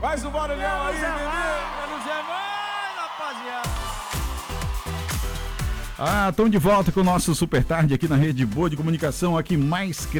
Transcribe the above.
Faz o barulhão aí, menino. Menos é mais, rapaziada. Estão de volta com o nosso Super Tarde aqui na Rede Boa de Comunicação, aqui mais